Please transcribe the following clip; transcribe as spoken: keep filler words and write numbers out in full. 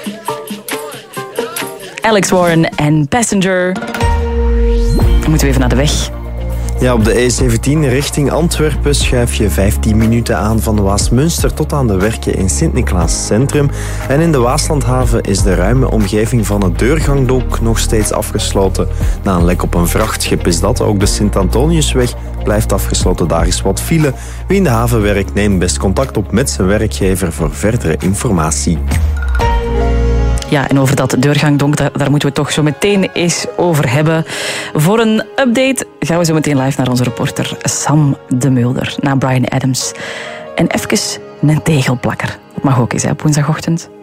Alex Warren en Passenger. Dan moeten we even naar de weg. Ja, op de E zeventien richting Antwerpen schuif je vijftien minuten aan van de Waasmunster tot aan de Werken in Sint-Niklaas Centrum. En in de Waaslandhaven is de ruime omgeving van het deurgangdok nog steeds afgesloten. Na een lek op een vrachtschip is dat. Ook de Sint-Antoniusweg blijft afgesloten. Daar is wat file. Wie in de haven werkt, neemt best contact op met zijn werkgever voor verdere informatie. Ja, en over dat deurgangdonk, daar, daar moeten we het toch zo meteen eens over hebben. Voor een update gaan we zo meteen live naar onze reporter Sam de Mulder, naar Bryan Adams. En even een tegelplakker. Dat mag ook eens, hè, op woensdagochtend.